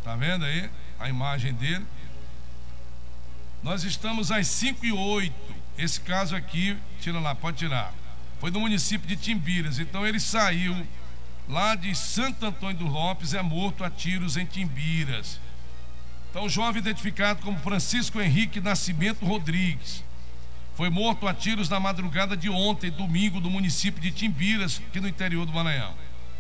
Tá vendo aí a imagem dele? Nós estamos às 5h08. Esse caso aqui, tira lá, pode tirar. Foi do município de Timbiras. Então ele saiu lá de Santo Antônio dos Lopes, é morto a tiros em Timbiras. Então o jovem identificado como Francisco Henrique Nascimento Rodrigues foi morto a tiros na madrugada de ontem, domingo, do município de Timbiras, aqui no interior do Maranhão.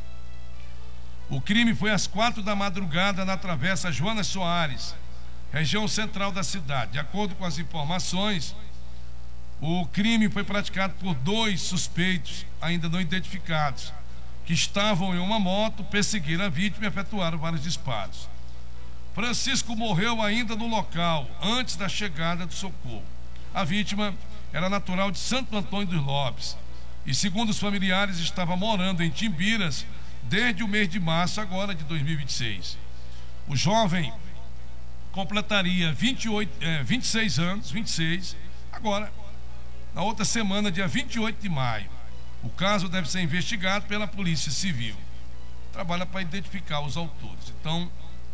O crime foi às 4 da madrugada na Travessa Joana Soares, região central da cidade. De acordo com as informações, o crime foi praticado por 2 suspeitos, ainda não identificados, que estavam em uma moto, perseguiram a vítima e efetuaram vários disparos. Francisco morreu ainda no local, antes da chegada do socorro. A vítima era natural de Santo Antônio dos Lopes e, segundo os familiares, estava morando em Timbiras desde o mês de março agora de 2026. O jovem completaria 26 anos, agora, na outra semana, dia 28 de maio. O caso deve ser investigado pela Polícia Civil. Trabalha para identificar os autores. Então,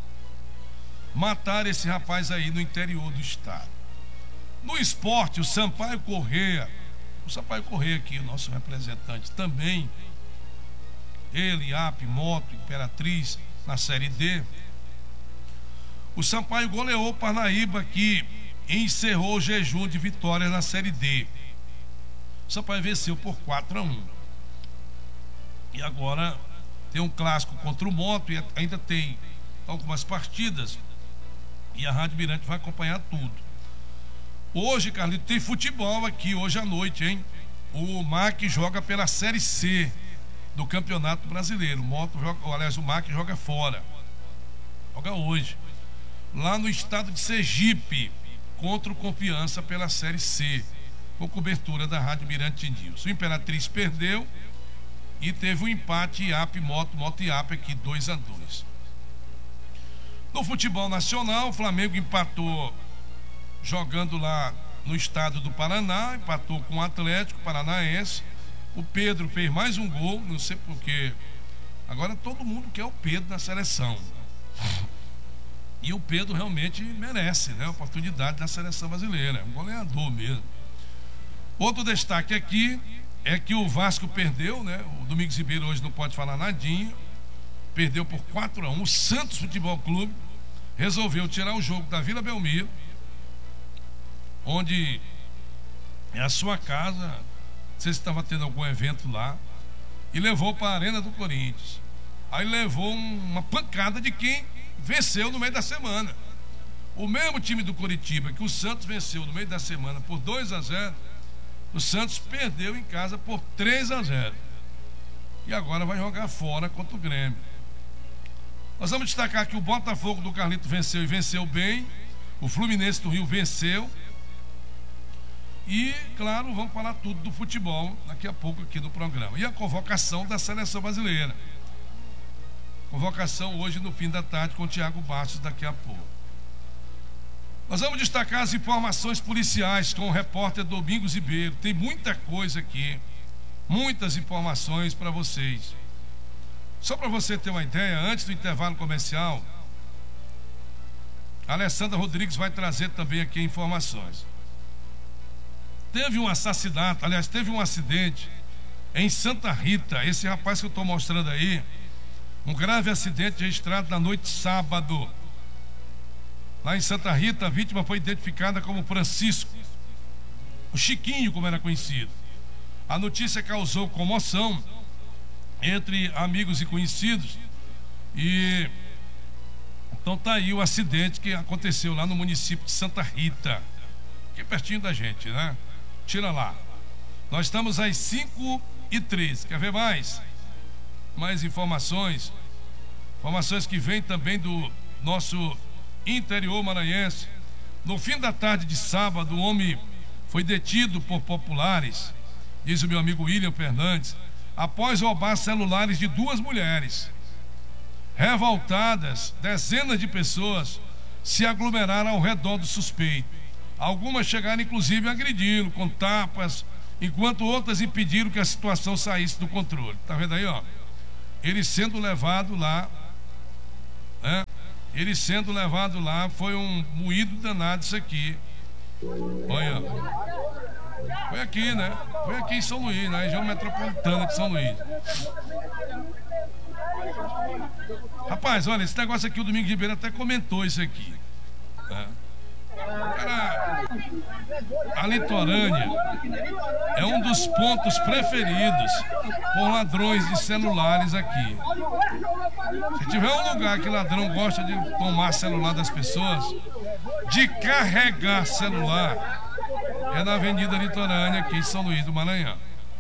matar esse rapaz aí no interior do estado. No esporte, o Sampaio Corrêa aqui, o nosso representante também, ele, IAP, Moto, Imperatriz, na Série D. O Sampaio goleou o Parnaíba aqui e encerrou o jejum de vitórias na Série D. O Sampaio venceu por 4-1. E agora tem um clássico contra o Moto e ainda tem algumas partidas. E a Rádio Mirante vai acompanhar tudo. Hoje, Carlito, tem futebol aqui, hoje à noite, hein? O MAC joga pela Série C do Campeonato Brasileiro. O MAC joga fora. Joga hoje. Lá no estado de Sergipe, contra o Confiança pela Série C, com cobertura da Rádio Mirante News. O Imperatriz perdeu e teve um empate IAP Moto IAP aqui 2-2. No futebol nacional, o Flamengo empatou jogando lá no estado do Paraná, empatou com o Atlético Paranaense. O Pedro fez mais um gol, não sei porquê. Agora todo mundo quer o Pedro na seleção. E o Pedro realmente merece, né, a oportunidade na seleção brasileira. É um goleador mesmo. Outro destaque aqui é que o Vasco perdeu, né? O Domingos Ribeiro hoje não pode falar nadinha. Perdeu por 4-1. O Santos Futebol Clube resolveu tirar o jogo da Vila Belmiro, onde é a sua casa, não sei se estava tendo algum evento lá, e levou para a Arena do Corinthians. Aí levou uma pancada de quem venceu no meio da semana. O mesmo time do Coritiba que o Santos venceu no meio da semana por 2-0, o Santos perdeu em casa por 3-0. E agora vai jogar fora contra o Grêmio. Nós vamos destacar que o Botafogo do Carlito venceu e venceu bem. O Fluminense do Rio venceu. E, claro, vamos falar tudo do futebol daqui a pouco aqui no programa. E a convocação da seleção brasileira. Convocação hoje no fim da tarde com o Thiago Bastos daqui a pouco. Nós vamos destacar as informações policiais com o repórter Domingos Ribeiro. Tem muita coisa aqui, muitas informações para vocês. Só para você ter uma ideia, antes do intervalo comercial, a Alessandra Rodrigues vai trazer também aqui informações. Teve um assassinato, aliás, teve um acidente em Santa Rita. Esse rapaz que eu estou mostrando aí, um grave acidente registrado na noite de sábado. Lá em Santa Rita, a vítima foi identificada como Francisco, o Chiquinho, como era conhecido. A notícia causou comoção entre amigos e conhecidos. E então tá aí o acidente que aconteceu lá no município de Santa Rita, aqui pertinho da gente, né? Tira lá. Nós estamos às 5h13. Quer ver mais? Mais informações? Informações que vêm também do nosso interior maranhense. No fim da tarde de sábado, o homem foi detido por populares, diz o meu amigo William Fernandes, após roubar celulares de 2 mulheres. Revoltadas, dezenas de pessoas se aglomeraram ao redor do suspeito. Algumas chegaram inclusive a agredi-lo com tapas, enquanto outras impediram que a situação saísse do controle. Tá vendo aí, ó? Ele sendo levado lá, né? Ele sendo levado lá, foi um moído danado isso aqui. Olha, foi aqui, né? Foi aqui em São Luís, na região metropolitana de São Luís. Rapaz, olha, esse negócio aqui, o Domingos Ribeiro até comentou isso aqui. Tá? Cara, a litorânea é um dos pontos preferidos por ladrões de celulares aqui. Se tiver um lugar que ladrão gosta de tomar celular das pessoas, de carregar celular, é na Avenida Litorânea aqui em São Luís do Maranhão.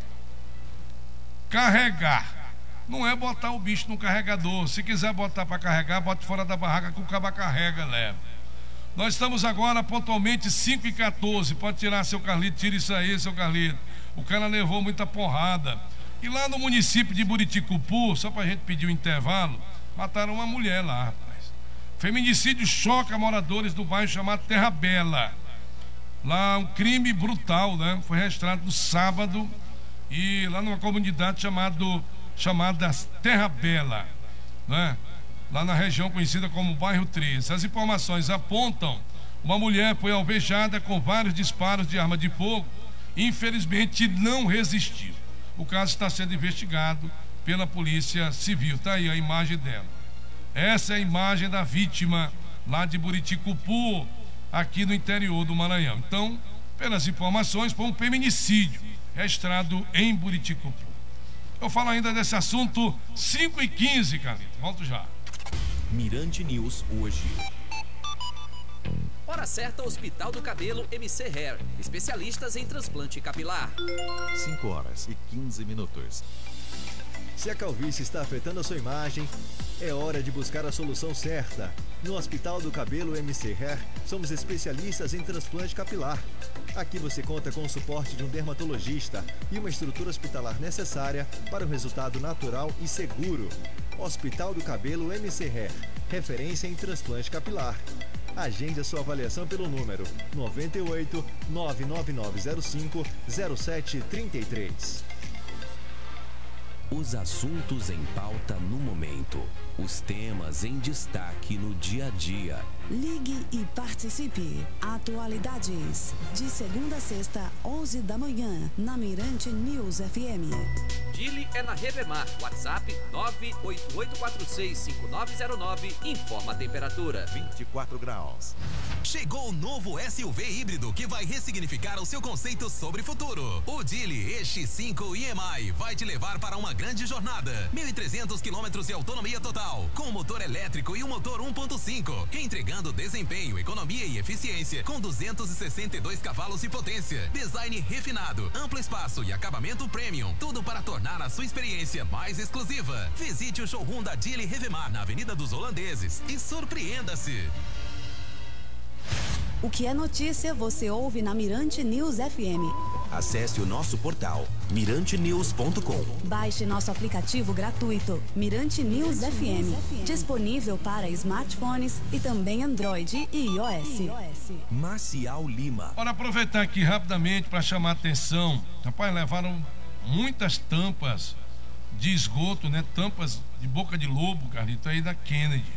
Carregar. Não é botar o bicho no carregador. Se quiser botar para carregar, bote fora da barraca que o caba carrega, leva. Nós estamos agora pontualmente 5h14. Pode tirar, seu Carlito, tira isso aí, seu Carlito. O cara levou muita porrada. E lá no município de Buriticupu, só pra gente pedir um intervalo, mataram uma mulher lá, rapaz. Feminicídio choca moradores do bairro chamado Terra Bela. Lá um crime brutal, né? Foi registrado no sábado e lá numa comunidade chamada Terra Bela, né? Lá na região conhecida como Bairro 13. As informações apontam: uma mulher foi alvejada com vários disparos de arma de fogo e infelizmente não resistiu. O caso está sendo investigado pela Polícia Civil. Está aí a imagem dela. Essa é a imagem da vítima lá de Buriticupu, aqui no interior do Maranhão. Então, pelas informações, foi um feminicídio registrado em Buriticupu. Eu falo ainda desse assunto 5h15, Carlito. Volto já. Mirante News hoje. Hora certa, Hospital do Cabelo MC Hair. Especialistas em transplante capilar. 5h15. Se a calvície está afetando a sua imagem, é hora de buscar a solução certa. No Hospital do Cabelo MC Hair, somos especialistas em transplante capilar. Aqui você conta com o suporte de um dermatologista e uma estrutura hospitalar necessária para um resultado natural e seguro. Hospital do Cabelo MC Hair, referência em transplante capilar. Agende a sua avaliação pelo número 98 99905 0733. Os assuntos em pauta no momento. Os temas em destaque no dia a dia. Ligue e participe. Atualidades. De segunda a sexta, 11 da manhã, na Mirante News FM. Dili é na Revemar. WhatsApp 988465909. Informa a temperatura. 24 graus. Chegou o novo SUV híbrido que vai ressignificar o seu conceito sobre futuro. O Dili EX5 EMI vai te levar para uma grande jornada. 1.300 quilômetros de autonomia total, com motor elétrico e um motor 1.5, entregando desempenho, economia e eficiência, com 262 cavalos de potência. Design refinado, amplo espaço e acabamento premium. Tudo para tornar a sua experiência mais exclusiva. Visite o showroom da Dili Revemar na Avenida dos Holandeses e surpreenda-se. O que é notícia você ouve na Mirante News FM. Acesse o nosso portal mirantenews.com. Baixe nosso aplicativo gratuito Mirante News FM, disponível para smartphones e também Android e iOS. Marcial Lima. Bora aproveitar aqui rapidamente para chamar a atenção. Rapaz, levaram muitas tampas de esgoto, né? Tampas de boca de lobo, Carlito, aí da Kennedy.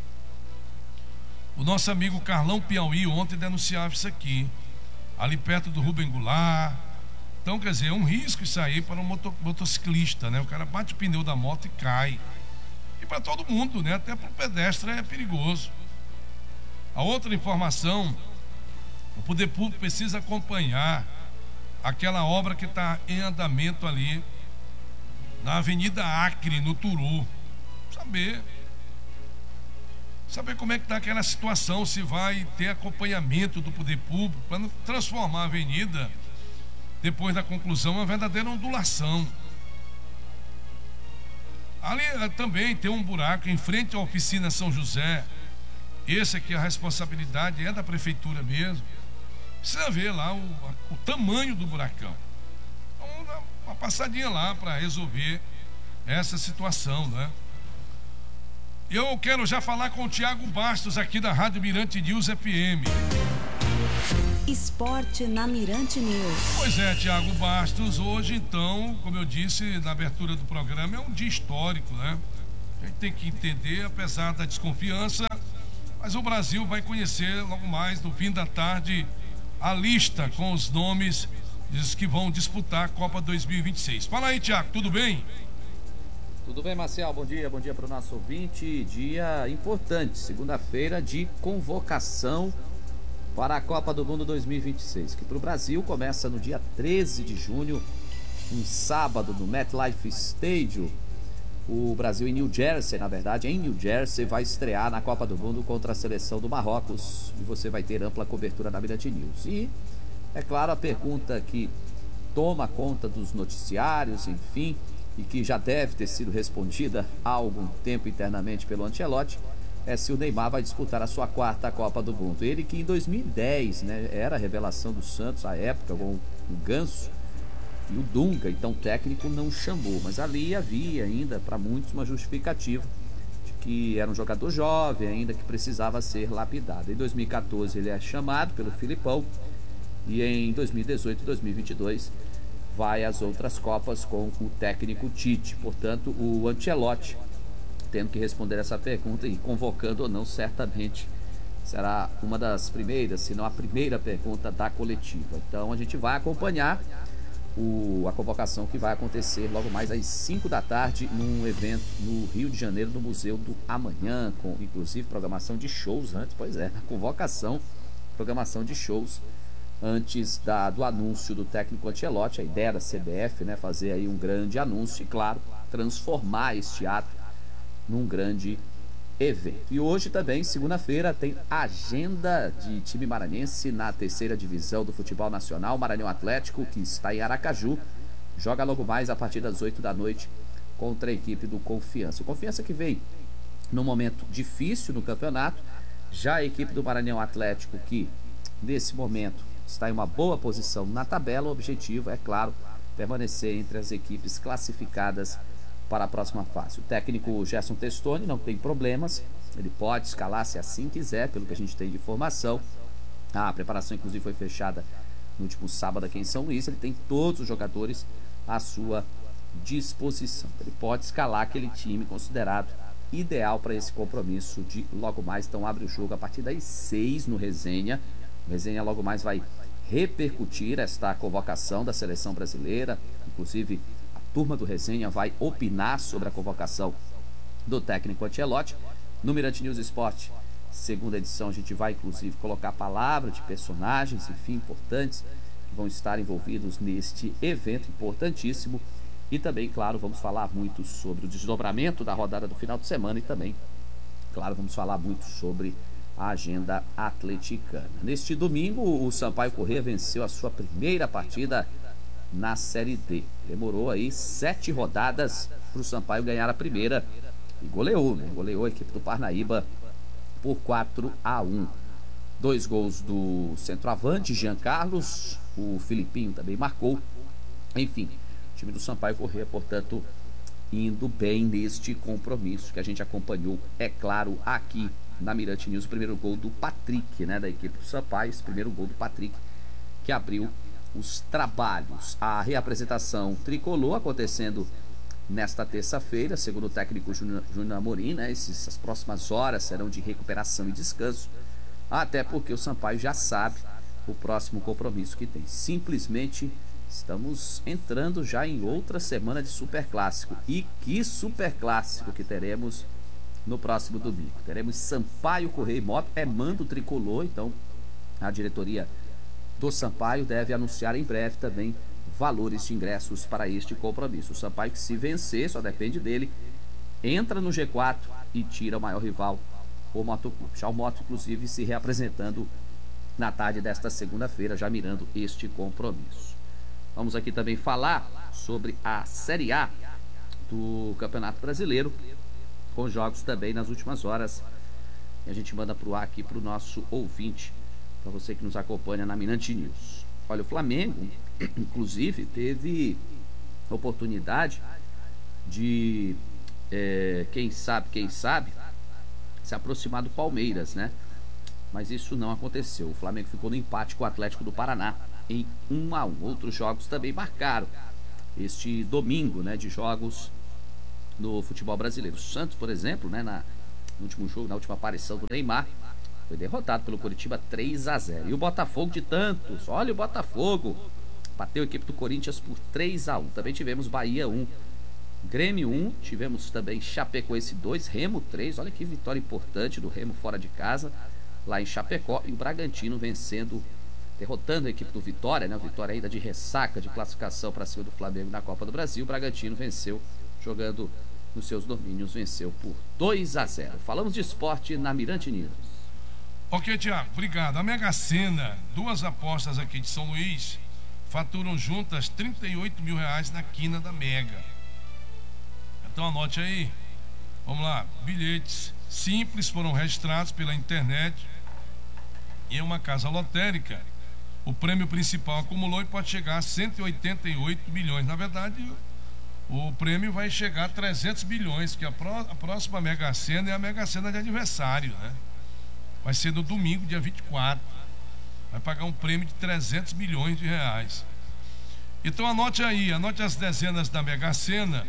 O nosso amigo Carlão Piauí ontem denunciava isso aqui, ali perto do Rubem Goulart. Então, quer dizer, é um risco isso aí para um motociclista, né? O cara bate o pneu da moto e cai. E para todo mundo, né? Até para o pedestre é perigoso. A outra informação, o poder público precisa acompanhar aquela obra que está em andamento ali na Avenida Acre, no Turu. Saber como é que está aquela situação, se vai ter acompanhamento do poder público para não transformar a avenida, depois da conclusão, uma verdadeira ondulação. Ali também tem um buraco em frente à oficina São José. Esse aqui, a responsabilidade é da prefeitura mesmo. Precisa ver lá o tamanho do buracão. Então, uma passadinha lá para resolver essa situação, né? Eu quero já falar com o Tiago Bastos aqui da Rádio Mirante News FM. Esporte na Mirante News. Pois é, Tiago Bastos, hoje então, como eu disse na abertura do programa, é um dia histórico, né? A gente tem que entender, apesar da desconfiança, Mas o Brasil vai conhecer logo mais, no fim da tarde, a lista com os nomes dos que vão disputar a Copa 2026. Fala aí, Thiago, tudo bem? Tudo bem, Marcel? Bom dia para o nosso ouvinte. Dia importante, segunda-feira de convocação para a Copa do Mundo 2026, que para o Brasil começa no dia 13 de junho, um sábado, no MetLife Stadium. O Brasil em New Jersey, na verdade, em New Jersey, vai estrear na Copa do Mundo contra a seleção do Marrocos, e você vai ter ampla cobertura na Mirante News. E, é claro, a pergunta que toma conta dos noticiários, enfim, e que já deve ter sido respondida há algum tempo internamente pelo Ancelotti, é se o Neymar vai disputar a sua quarta Copa do Mundo. Ele que em 2010, né, era a revelação do Santos à época, com o Ganso e o Dunga, então o técnico não chamou, mas ali havia ainda para muitos uma justificativa de que era um jogador jovem ainda, que precisava ser lapidado. Em 2014 ele é chamado pelo Filipão, e em 2018 e 2022 vai às outras Copas com o técnico Tite. Portanto, o Ancelotti tendo que responder essa pergunta, e convocando ou não, certamente será uma das primeiras, se não a primeira pergunta da coletiva. Então a gente vai acompanhar a convocação que vai acontecer logo mais às 5 da tarde num evento no Rio de Janeiro, no Museu do Amanhã, com inclusive programação de shows antes. Pois é, na convocação, programação de shows antes do anúncio do técnico Ancelotti. A ideia da CBF, né, fazer aí um grande anúncio e, claro, transformar este ato num grande evento. E hoje também, segunda-feira, tem agenda de time maranhense na terceira divisão do futebol nacional. Maranhão Atlético, que está em Aracaju, joga logo mais a partir das 8 da noite contra a equipe do Confiança. O Confiança que vem num momento difícil no campeonato. Já a equipe do Maranhão Atlético, que nesse momento está em uma boa posição na tabela. O objetivo é, claro, permanecer entre as equipes classificadas para a próxima fase. O técnico Gerson Testoni não tem problemas, ele pode escalar se assim quiser, pelo que a gente tem de informação. A preparação inclusive foi fechada no último sábado aqui em São Luís. Ele tem todos os jogadores à sua disposição. Ele pode escalar aquele time considerado ideal para esse compromisso de logo mais. Então abre o jogo a partir das 6 no Resenha. O Resenha logo mais vai repercutir esta convocação da seleção brasileira. Inclusive a turma do Resenha vai opinar sobre a convocação do técnico Ancelotti. No Mirante News Esporte, segunda edição, a gente vai inclusive colocar a palavra de personagens, enfim, importantes, que vão estar envolvidos neste evento importantíssimo. E também, claro, vamos falar muito sobre o desdobramento da rodada do final de semana e também, claro, vamos falar muito sobre a agenda atleticana. Neste domingo, o Sampaio Corrêa venceu a sua primeira partida na Série D. Demorou aí 7 rodadas para o Sampaio ganhar a primeira e goleou, né? Goleou a equipe do Parnaíba por 4-1. 2 gols do centroavante Jean Carlos, o Filipinho também marcou. Enfim, o time do Sampaio Corrêa, portanto, indo bem neste compromisso que a gente acompanhou, é claro, aqui na Mirante News. O primeiro gol do Patrick, né, da equipe do Sampaio. Esse primeiro gol do Patrick que abriu os trabalhos. A reapresentação tricolor acontecendo nesta terça-feira, segundo o técnico Júnior Amorim, né? As próximas horas serão de recuperação e descanso, até porque o Sampaio já sabe o próximo compromisso que tem. Simplesmente estamos entrando já em outra semana de Superclássico. E que Superclássico que teremos no próximo domingo. Teremos Sampaio Corrêa e Moto, mando tricolor. Então a diretoria do Sampaio deve anunciar em breve também valores de ingressos para este compromisso. O Sampaio, que se vencer, só depende dele, entra no G4 e tira o maior rival, o Motoclube. Já o Moto, inclusive, se reapresentando na tarde desta segunda-feira, já mirando este compromisso. Vamos aqui também falar sobre a Série A do Campeonato Brasileiro, com jogos também nas últimas horas. E a gente manda pro ar aqui pro nosso ouvinte, para você que nos acompanha na Mirante News. Olha, o Flamengo, inclusive, teve oportunidade de, quem sabe, se aproximar do Palmeiras, né? Mas isso não aconteceu. O Flamengo ficou no empate com o Atlético do Paraná em 1-1. Outros jogos também marcaram este domingo, né, de jogos no futebol brasileiro. O Santos, por exemplo, né, no último jogo, na última aparição do Neymar, foi derrotado pelo Coritiba 3-0. E o Botafogo de tantos, olha o Botafogo, bateu a equipe do Corinthians por 3-1. Também tivemos Bahia 1, Grêmio 1, tivemos também Chapecoense 2, Remo 3, olha que vitória importante do Remo fora de casa, lá em Chapecó, e o Bragantino vencendo, derrotando a equipe do Vitória, né? O Vitória ainda de ressaca de classificação para cima do Flamengo na Copa do Brasil. O Bragantino venceu, jogando nos seus domínios, venceu por 2-0. Falamos de esporte na Mirante News. Ok, Tiago, obrigado. A Mega Sena, 2 apostas aqui de São Luís, faturam juntas R$38 mil na quina da Mega. Então anote aí. Vamos lá, bilhetes simples foram registrados pela internet em uma casa lotérica. O prêmio principal acumulou e pode chegar a 188 milhões. Na verdade, o prêmio vai chegar a 300 milhões, que a próxima Mega Sena é a Mega Sena de aniversário, né? Vai ser no domingo, dia 24. Vai pagar um prêmio de 300 milhões de reais. Então anote aí, anote as dezenas da Mega Sena: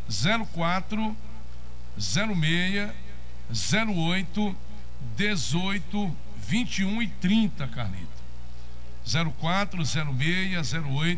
04, 06, 08, 18, 21 e 30, Carlito. 04, 06, 08,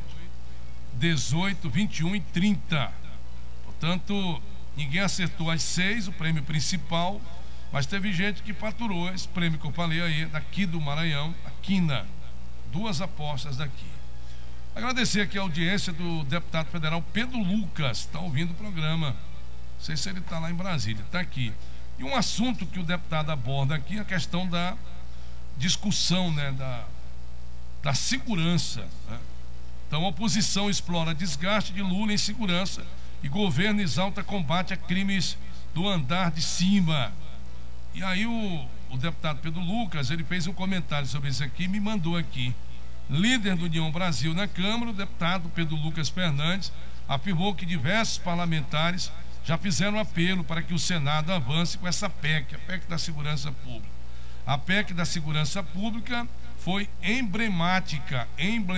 18, 21 e 30. Portanto, ninguém acertou as 6, o prêmio principal, mas teve gente que faturou esse prêmio que eu falei aí, daqui do Maranhão, a quina. 2 apostas daqui. Agradecer aqui a audiência do deputado federal Pedro Lucas, está ouvindo o programa. Não sei se ele está lá em Brasília, está aqui. E um assunto que o deputado aborda aqui é a questão da discussão, né, da segurança, né? Então a oposição explora desgaste de Lula em segurança e governo exalta combate a crimes do andar de cima. E aí o deputado Pedro Lucas, ele fez um comentário sobre isso aqui e me mandou aqui. Líder do União Brasil na Câmara, o deputado Pedro Lucas Fernandes afirmou que diversos parlamentares já fizeram apelo para que o Senado avance com essa PEC, a PEC da Segurança Pública. A PEC da Segurança Pública foi emblemática,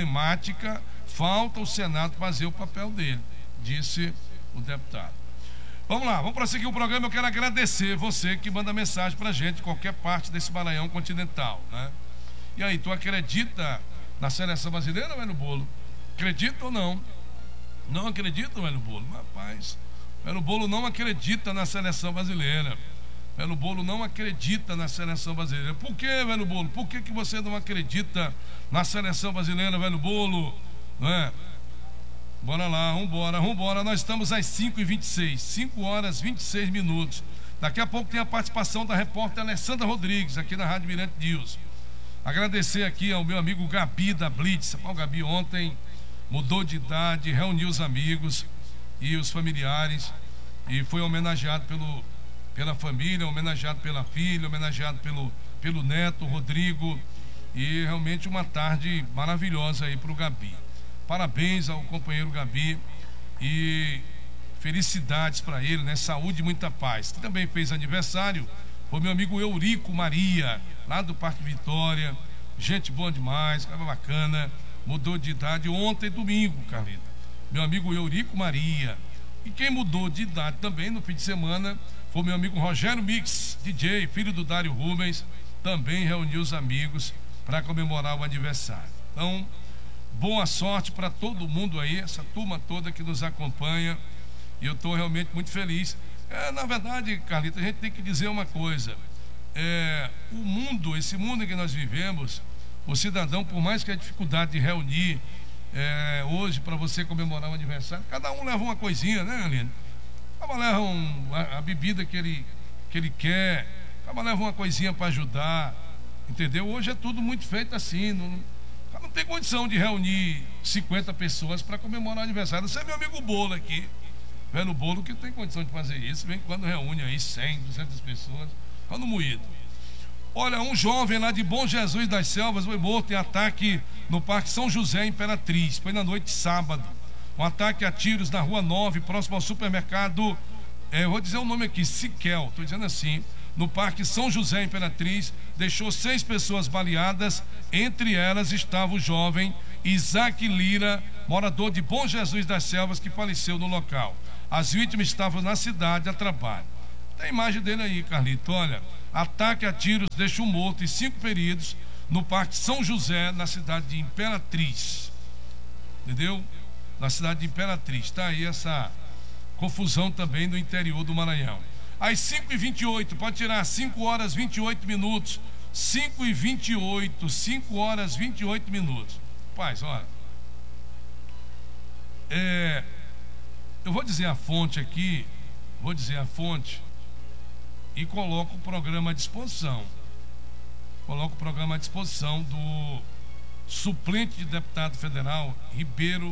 falta o Senado fazer o papel dele, disse o deputado. Vamos lá, vamos prosseguir o programa. Eu quero agradecer você que manda mensagem pra gente, qualquer parte desse Maranhão continental, né? E aí, tu acredita na seleção brasileira, Velho Bolo? Acredita ou não? Não acredita, Velho Bolo? Rapaz, Velho Bolo não acredita na seleção brasileira. Velho Bolo não acredita na seleção brasileira. Por que, Velho Bolo? Por que você não acredita na seleção brasileira, Velho Bolo? Não é? Bora lá, vambora. Nós estamos às 5h26, 5 horas 26 minutos. Daqui a pouco tem a participação da repórter Alessandra Rodrigues, aqui na Rádio Mirante News. Agradecer aqui ao meu amigo Gabi da Blitz. O Gabi ontem mudou de idade, reuniu os amigos e os familiares e foi homenageado pela família, homenageado pela filha, homenageado pelo neto Rodrigo, e realmente uma tarde maravilhosa aí para o Gabi. Parabéns ao companheiro Gabi e felicidades para ele, né? Saúde e muita paz. Que também fez aniversário foi meu amigo Eurico Maria, lá do Parque Vitória. Gente boa demais, cara bacana. Mudou de idade ontem, domingo, Carlita. Meu amigo Eurico Maria. E quem mudou de idade também no fim de semana foi meu amigo Rogério Mix, DJ, filho do Dário Rubens. Também reuniu os amigos para comemorar o aniversário. Então, boa sorte para todo mundo aí, essa turma toda que nos acompanha. E eu estou realmente muito feliz. Na verdade, Carlita, a gente tem que dizer uma coisa. O mundo, esse mundo em que nós vivemos, o cidadão, por mais que a dificuldade de reunir hoje para você comemorar o aniversário, cada um leva uma coisinha, né, Aline? Cada um leva a bebida que ele quer, cada um leva uma coisinha para ajudar, entendeu? Hoje é tudo muito feito assim, não tem condição de reunir 50 pessoas para comemorar o aniversário. Você é meu amigo Bolo aqui, Velho Bolo, que tem condição de fazer isso. Vem quando reúne aí 100, 200 pessoas, quando moído. Olha, um jovem lá de Bom Jesus das Selvas foi morto em ataque no Parque São José Imperatriz. Foi na noite de sábado. Um ataque a tiros na Rua 9, próximo ao supermercado, eu vou dizer o nome aqui, Siquel, estou dizendo assim, no Parque São José Imperatriz, deixou 6 pessoas baleadas. Entre elas estava o jovem Isaac Lira, morador de Bom Jesus das Selvas, que faleceu no local. As vítimas estavam na cidade a trabalho. Tem a imagem dele aí, Carlito, olha. Ataque a tiros deixa um morto e 5 feridos no Parque São José, na cidade de Imperatriz. Entendeu? Na cidade de Imperatriz. Está aí essa confusão também no interior do Maranhão. Às 5h28, pode tirar 5 horas 28 minutos. 5h28, 5 horas 28 minutos. Paz, olha. Eu vou dizer a fonte aqui, e coloco o programa à disposição. Coloco o programa à disposição do suplente de deputado federal Ribeiro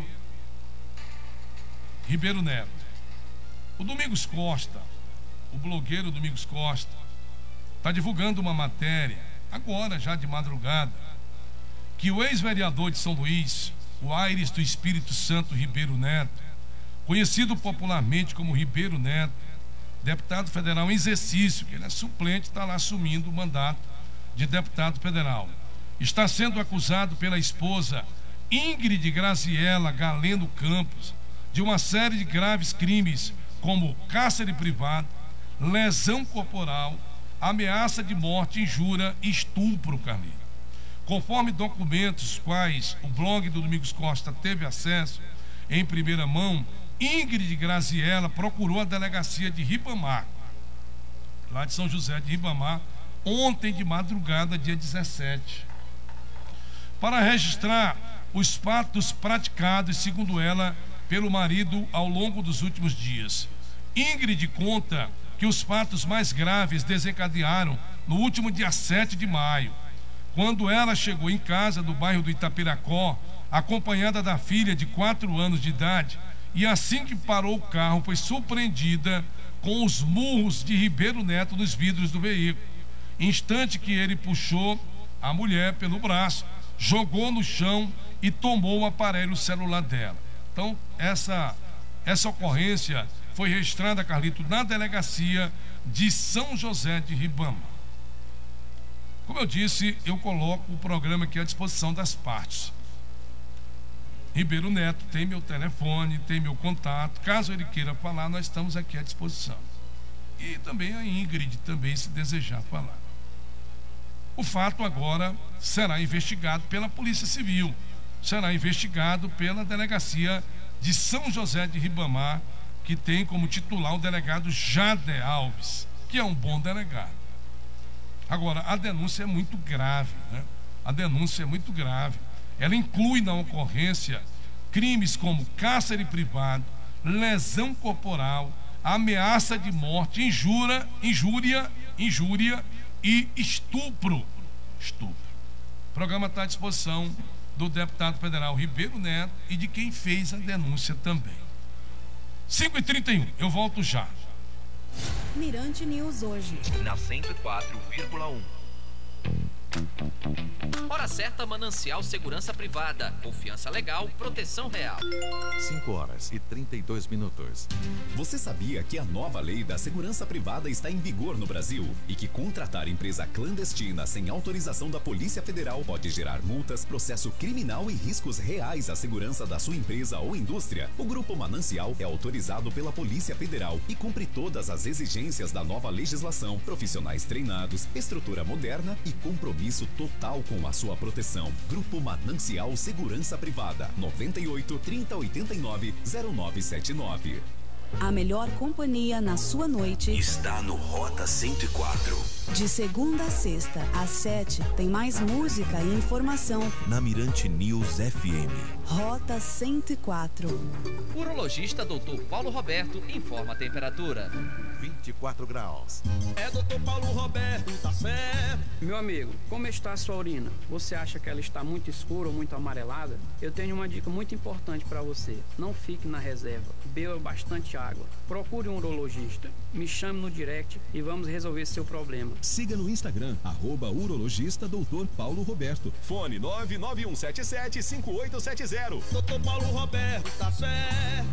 Neto. O Domingos Costa, o blogueiro Domingos Costa, está divulgando uma matéria, agora já de madrugada, que o ex-vereador de São Luís, o Aires do Espírito Santo Ribeiro Neto, conhecido popularmente como Ribeiro Neto, deputado federal em exercício, que ele é suplente, está lá assumindo o mandato de deputado federal, está sendo acusado pela esposa Ingrid Graziela Galeno Campos de uma série de graves crimes, como cárcere privado, lesão corporal, ameaça de morte, injúria e estupro, Carlinhos. Conforme documentos quais o blog do Domingos Costa teve acesso em primeira mão, Ingrid Graziela procurou a delegacia de Ribamar, lá de São José de Ribamar, ontem de madrugada, dia 17, para registrar os fatos praticados, segundo ela, pelo marido ao longo dos últimos dias. Ingrid conta que os fatos mais graves desencadearam no último dia 7 de maio, quando ela chegou em casa do bairro do Itapiracó, acompanhada da filha de 4 anos de idade, e assim que parou o carro, foi surpreendida com os murros de Ribeiro Neto nos vidros do veículo. Instante que ele puxou a mulher pelo braço, jogou no chão e tomou o aparelho celular dela. Então, essa ocorrência foi registrada, Carlito, na delegacia de São José de Ribamar. Como eu disse, eu coloco o programa aqui à disposição das partes. Ribeiro Neto tem meu telefone, tem meu contato. Caso ele queira falar, nós estamos aqui à disposição. E também a Ingrid, também, se desejar falar. O fato agora será investigado pela Polícia Civil, será investigado pela delegacia de São José de Ribamar, que tem como titular o delegado Jader Alves, que é um bom delegado. Agora, a denúncia é muito grave, né? A denúncia é muito grave. Ela inclui na ocorrência crimes como cárcere privado, lesão corporal, ameaça de morte, injúria e estupro. O programa está à disposição do deputado federal Ribeiro Neto e de quem fez a denúncia também. 5h31, eu volto já. Mirante News hoje. Na 104,1. Hora certa, Manancial Segurança Privada. Confiança legal, proteção real. 5 horas e 32 minutos. Você sabia que a nova lei da segurança privada está em vigor no Brasil e que contratar empresa clandestina sem autorização da Polícia Federal pode gerar multas, processo criminal e riscos reais à segurança da sua empresa ou indústria? O Grupo Manancial é autorizado pela Polícia Federal e cumpre todas as exigências da nova legislação, profissionais treinados, estrutura moderna e compromisso total com a sua proteção. Grupo Manancial Segurança Privada, 98 3089 0979. A melhor companhia na sua noite Está no Rota 104. De segunda a sexta, às 7, tem mais música e informação. Na Mirante News FM. Rota 104. Urologista Dr. Paulo Roberto informa a temperatura. 24 graus. É Dr. Paulo Roberto, tá certo. Meu amigo, como está a sua urina? Você acha que ela está muito escura ou muito amarelada? Eu tenho uma dica muito importante para você. Não fique na reserva. Beba bastante água. Procure um urologista. Me chame no direct e vamos resolver seu problema. Siga no Instagram, @urologista Dr. Paulo Roberto. Fone 991775870. Dr. Paulo Roberto, tá certo.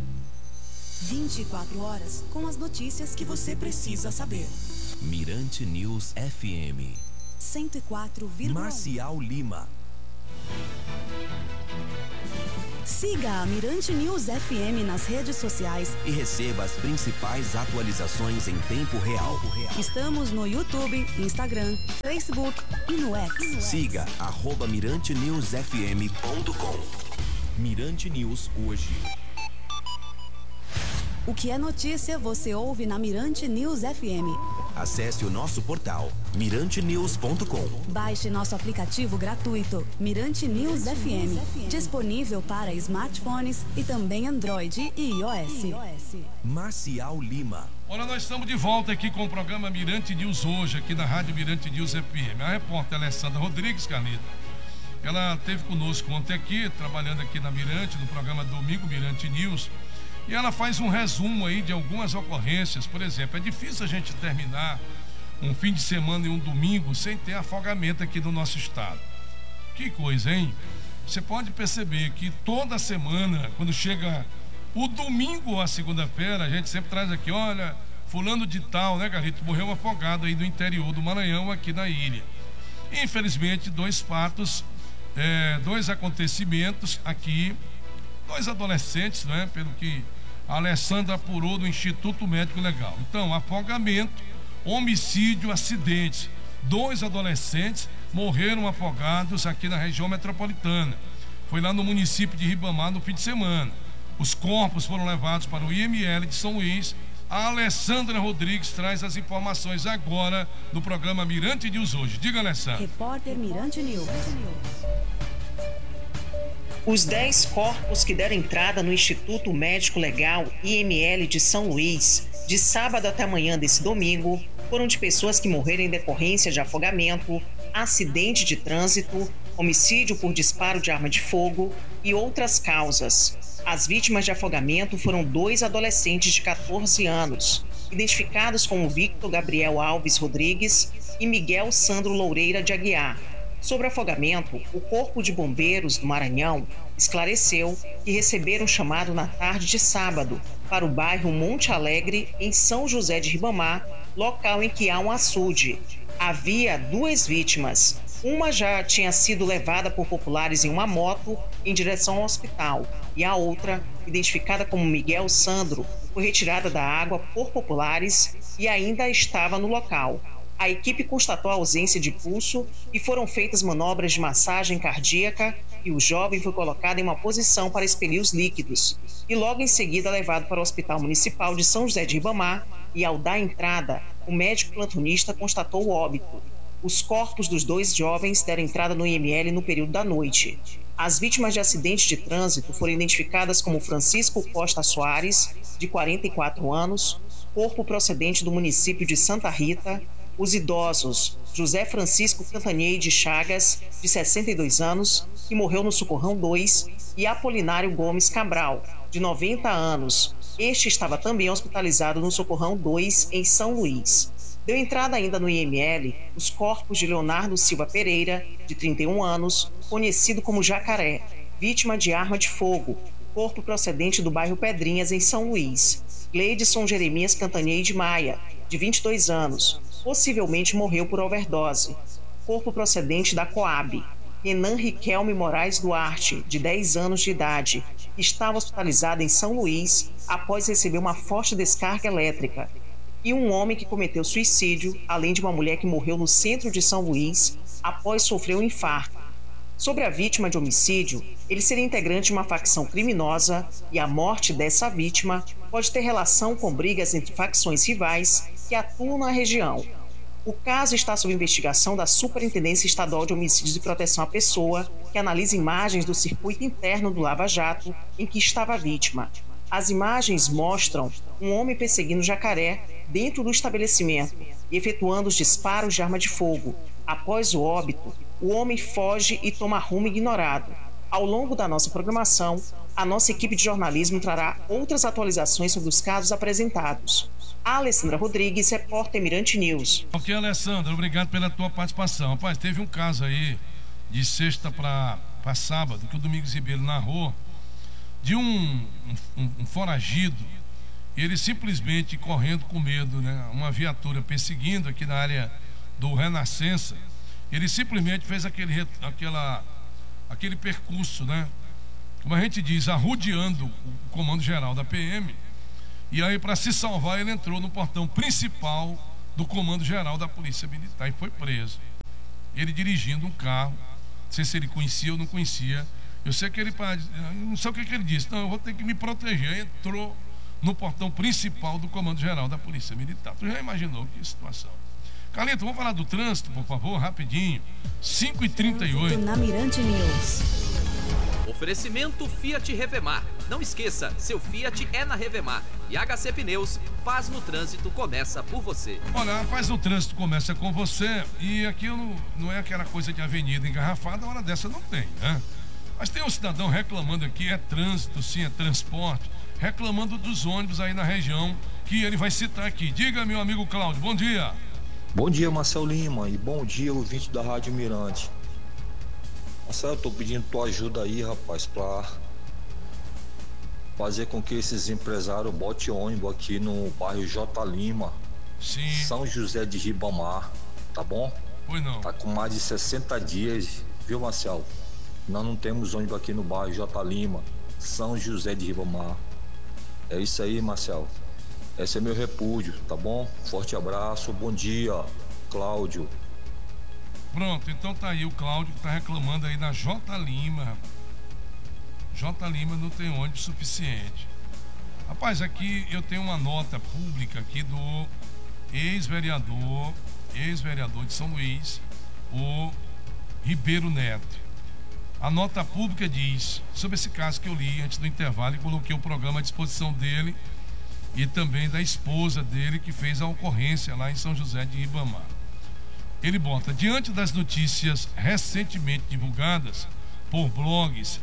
24 horas com as notícias que você precisa saber. Mirante News FM. 104,1. Marcial Lima. Siga a Mirante News FM nas redes sociais e receba as principais atualizações em tempo real. Estamos no YouTube, Instagram, Facebook e no X. Siga @mirantenewsfm.com. Mirante News hoje. O que é notícia você ouve na Mirante News FM. Acesse o nosso portal mirantenews.com. Baixe nosso aplicativo gratuito Mirante News FM, disponível para smartphones e também Android e iOS. Marcial Lima. Olha, nós estamos de volta aqui com o programa Mirante News hoje, aqui na Rádio Mirante News FM. A repórter Alessandra Rodrigues, Carlito, ela esteve conosco ontem aqui, trabalhando aqui na Mirante, no programa Domingo Mirante News. E ela faz um resumo aí de algumas ocorrências. Por exemplo, é difícil a gente terminar um fim de semana e um domingo sem ter afogamento aqui no nosso estado. Que coisa, hein? Você pode perceber que toda semana, quando chega o domingo ou a segunda-feira, a gente sempre traz aqui, olha, fulano de tal, né, Carlito, morreu afogado aí no interior do Maranhão, aqui na ilha. Infelizmente, dois acontecimentos aqui, dois adolescentes, né, pelo que a Alessandra apurou do Instituto Médico Legal. Então, afogamento, homicídio, acidente. Dois adolescentes morreram afogados aqui na região metropolitana. Foi lá no município de Ribamar no fim de semana. Os corpos foram levados para o IML de São Luís. A Alessandra Rodrigues traz as informações agora no programa Mirante News hoje. Diga, Alessandra. Repórter Mirante News. Os 10 corpos que deram entrada no Instituto Médico Legal IML de São Luís, de sábado até amanhã desse domingo, foram de pessoas que morreram em decorrência de afogamento, acidente de trânsito, homicídio por disparo de arma de fogo e outras causas. As vítimas de afogamento foram 2 adolescentes de 14 anos, identificados como Victor Gabriel Alves Rodrigues e Miguel Sandro Loureira de Aguiar. Sobre afogamento, o Corpo de Bombeiros do Maranhão esclareceu que receberam chamado na tarde de sábado para o bairro Monte Alegre, em São José de Ribamar, local em que há um açude. Havia 2 vítimas. Uma já tinha sido levada por populares em uma moto em direção ao hospital e a outra, identificada como Miguel Sandro, foi retirada da água por populares e ainda estava no local. A equipe constatou a ausência de pulso e foram feitas manobras de massagem cardíaca e o jovem foi colocado em uma posição para expelir os líquidos e logo em seguida levado para o Hospital Municipal de São José de Ribamar e ao dar entrada, o médico plantonista constatou o óbito. Os corpos dos 2 jovens deram entrada no IML no período da noite. As vítimas de acidente de trânsito foram identificadas como Francisco Costa Soares, de 44 anos, corpo procedente do município de Santa Rita. Os idosos José Francisco Cantanhei de Chagas, de 62 anos, que morreu no Socorrão 2, e Apolinário Gomes Cabral, de 90 anos. Este estava também hospitalizado no Socorrão 2, em São Luís. Deu entrada ainda no IML os corpos de Leonardo Silva Pereira, de 31 anos, conhecido como Jacaré, vítima de arma de fogo, corpo procedente do bairro Pedrinhas, em São Luís. Gleidson Jeremias Cantanhei de Maia, de 22 anos, possivelmente morreu por overdose. Corpo procedente da Coab. Renan Riquelme Moraes Duarte, de 10 anos de idade, estava hospitalizado em São Luís após receber uma forte descarga elétrica. E um homem que cometeu suicídio, além de uma mulher que morreu no centro de São Luís após sofrer um infarto. Sobre a vítima de homicídio, ele seria integrante de uma facção criminosa e a morte dessa vítima pode ter relação com brigas entre facções rivais que atuam na região. O caso está sob investigação da Superintendência Estadual de Homicídios e Proteção à Pessoa, que analisa imagens do circuito interno do Lava Jato em que estava a vítima. As imagens mostram um homem perseguindo Jacaré dentro do estabelecimento e efetuando os disparos de arma de fogo. Após o óbito, o homem foge e toma rumo ignorado. Ao longo da nossa programação, a nossa equipe de jornalismo trará outras atualizações sobre os casos apresentados. A Alessandra Rodrigues, repórter Mirante News. Ok, Alessandra, obrigado pela tua participação. Rapaz, teve um caso aí de sexta para sábado que o Domingos Ribeiro narrou de um foragido, ele simplesmente correndo com medo, né? Uma viatura perseguindo aqui na área do Renascença, ele simplesmente fez aquele percurso, né? como a gente diz, arrodeando o comando-geral da PM. E aí, para se salvar, ele entrou no portão principal do comando-geral da Polícia Militar e foi preso. Ele dirigindo um carro, não sei se ele conhecia ou não conhecia. Eu sei que ele, não sei o que ele disse, não, eu vou ter que me proteger. Aí entrou no portão principal do comando-geral da Polícia Militar. Tu já imaginou que situação? Carlito, vamos falar do trânsito, por favor, rapidinho. 5h38. Na Mirante News. Oferecimento Fiat Revemar. Não esqueça, seu Fiat é na Revemar. E HC Pneus, paz no trânsito começa por você. Olha, a paz no trânsito começa com você. E aqui não é aquela coisa de avenida engarrafada, hora dessa não tem, né? Mas tem um cidadão reclamando aqui, é trânsito, sim, é transporte, reclamando dos ônibus aí na região, que ele vai citar aqui. Diga, meu amigo Cláudio, bom dia. Bom dia, Marcel Lima, e bom dia, ouvinte da Rádio Mirante. Marcel, eu tô pedindo tua ajuda aí, rapaz, pra fazer com que esses empresários botem ônibus aqui no bairro J. Lima, sim, São José de Ribamar, tá bom? Pois não. Tá com mais de 60 dias, viu, Marcel? Nós não temos ônibus aqui no bairro J. Lima, São José de Ribamar. É isso aí, Marcel. Esse é meu repúdio, tá bom? Forte abraço, bom dia, Cláudio. Pronto, então tá aí o Cláudio que tá reclamando aí na J. Lima. J. Lima não tem ônibus suficiente. Rapaz, aqui eu tenho uma nota pública aqui do ex-vereador de São Luís, o Ribeiro Neto. A nota pública diz, sobre esse caso que eu li antes do intervalo e coloquei o programa à disposição dele e também da esposa dele que fez a ocorrência lá em São José de Ribamar. Ele bota, diante das notícias recentemente divulgadas por blogs,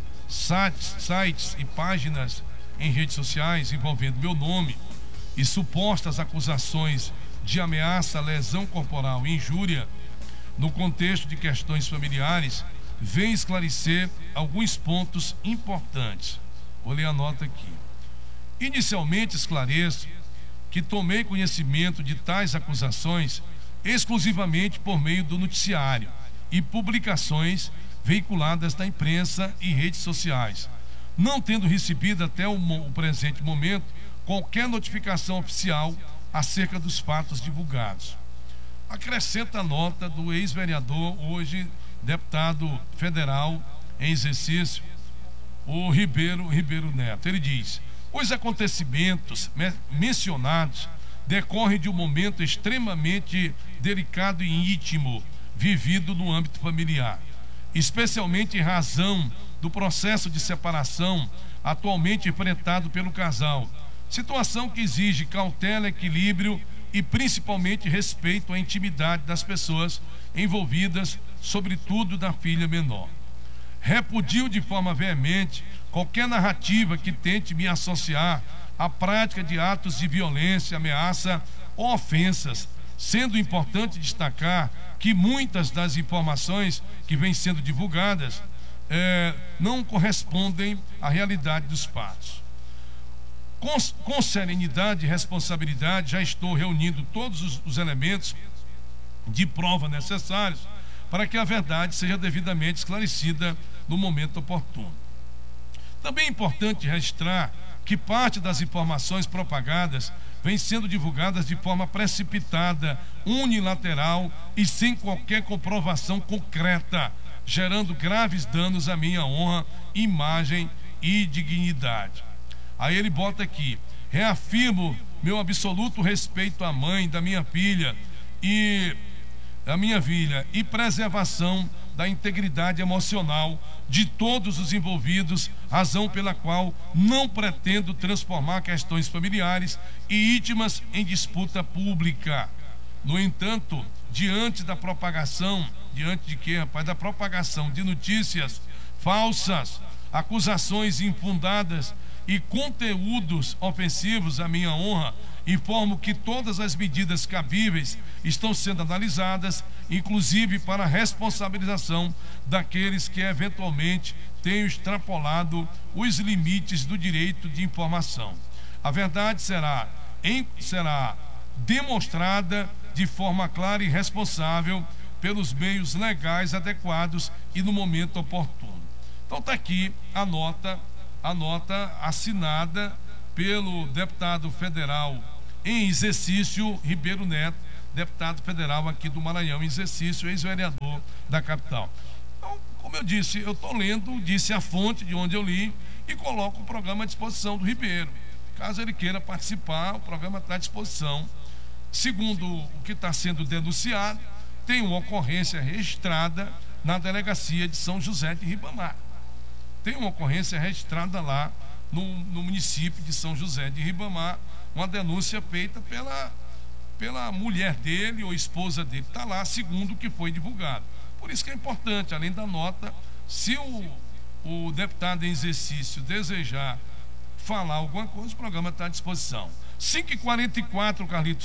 sites e páginas em redes sociais envolvendo meu nome e supostas acusações de ameaça, lesão corporal e injúria no contexto de questões familiares, vem esclarecer alguns pontos importantes. Vou ler a nota aqui. Inicialmente esclareço que tomei conhecimento de tais acusações exclusivamente por meio do noticiário e publicações veiculadas na imprensa e redes sociais, não tendo recebido até o presente momento qualquer notificação oficial acerca dos fatos divulgados. Acrescenta a nota do ex-vereador, hoje deputado federal em exercício, o Ribeiro Neto. Ele diz: os acontecimentos mencionados decorrem de um momento extremamente delicado e íntimo vivido no âmbito familiar, especialmente em razão do processo de separação atualmente enfrentado pelo casal, situação que exige cautela, equilíbrio e principalmente respeito à intimidade das pessoas envolvidas, sobretudo da filha menor. Repudio de forma veemente qualquer narrativa que tente me associar à prática de atos de violência, ameaça ou ofensas, sendo importante destacar que muitas das informações que vêm sendo divulgadas não correspondem à realidade dos fatos. Com serenidade e responsabilidade, já estou reunindo todos os elementos de prova necessários para que a verdade seja devidamente esclarecida no momento oportuno. Também é importante registrar que parte das informações propagadas vem sendo divulgadas de forma precipitada, unilateral e sem qualquer comprovação concreta, gerando graves danos à minha honra, imagem e dignidade. Aí ele bota aqui: reafirmo meu absoluto respeito à mãe da minha filha e preservação da integridade emocional de todos os envolvidos, razão pela qual não pretendo transformar questões familiares e íntimas em disputa pública. No entanto, diante da propagação de notícias falsas, acusações infundadas e conteúdos ofensivos à minha honra, informo que todas as medidas cabíveis estão sendo analisadas, inclusive para a responsabilização daqueles que eventualmente tenham extrapolado os limites do direito de informação. A verdade será demonstrada de forma clara e responsável pelos meios legais adequados e no momento oportuno. Então está aqui a nota a nota assinada pelo deputado federal em exercício Ribeiro Neto, deputado federal aqui do Maranhão, em exercício, ex-vereador da capital. Então, como eu disse, eu estou lendo, disse a fonte de onde eu li e coloco o programa à disposição do Ribeiro. Caso ele queira participar, o programa está à disposição. Segundo o que está sendo denunciado, tem uma ocorrência registrada na delegacia de São José de Ribamar. Tem uma ocorrência registrada lá no município de São José de Ribamar, uma denúncia feita pela mulher dele ou esposa dele. Está lá, segundo o que foi divulgado. Por isso que é importante, além da nota, se o deputado em exercício desejar falar alguma coisa, o programa está à disposição. 5h44, Carlito,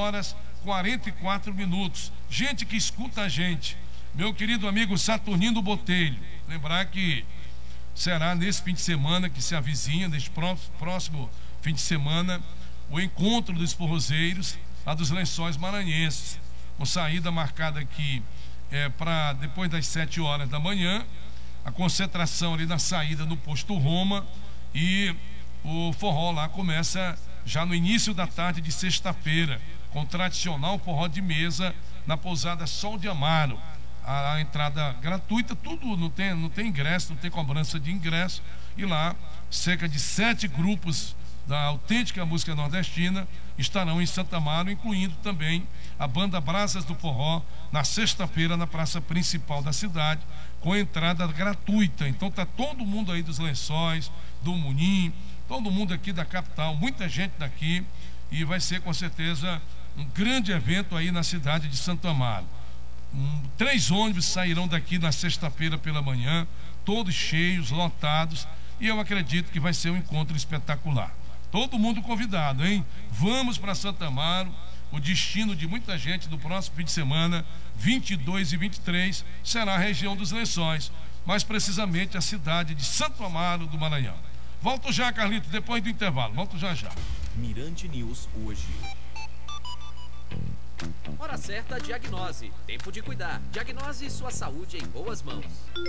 5h44. Gente que escuta a gente, meu querido amigo Saturnino Botelho, lembrar que será nesse fim de semana que se avizinha, neste próximo fim de semana, o encontro dos forrozeiros lá dos Lençóis Maranhenses, com saída marcada aqui para depois das 7 horas da manhã, a concentração ali na saída no posto Roma, e o forró lá começa já no início da tarde de sexta-feira, com o tradicional forró de mesa na pousada Sol de Amaro. A entrada gratuita, tudo, não tem ingresso, não tem cobrança de ingresso, e lá cerca de 7 grupos da autêntica música nordestina estarão em Santa Amaro, incluindo também a banda Brasas do Forró, na sexta-feira na praça principal da cidade, com entrada gratuita. Então tá todo mundo aí dos Lençóis, do Munim, todo mundo aqui da capital, muita gente daqui, e vai ser com certeza um grande evento aí na cidade de Santo Amaro. 3 ônibus sairão daqui na sexta-feira pela manhã, todos cheios, lotados, e eu acredito que vai ser um encontro espetacular. Todo mundo convidado, hein? Vamos para Santo Amaro. O destino de muita gente do próximo fim de semana, 22 e 23, será a região dos Lençóis, mais precisamente a cidade de Santo Amaro do Maranhão. Volto já, Carlito, depois do intervalo. Volto já. Mirante News hoje. Hora certa, diagnose. Tempo de cuidar. Diagnose sua saúde em boas mãos.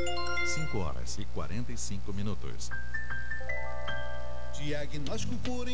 5h45. Diagnóstico por